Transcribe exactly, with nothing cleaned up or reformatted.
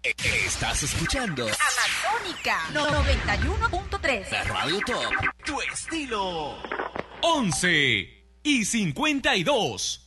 Estás escuchando Amazónica noventa y uno punto tres. La Radio Top, tu estilo. once y cincuenta y dos.